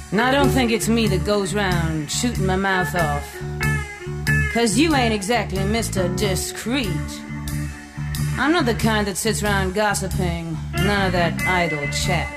And I don't think it's me that goes round shooting my mouth off. 'Cause you ain't exactly Mr. Discreet. I'm not the kind that sits around gossiping, none of that idle chat.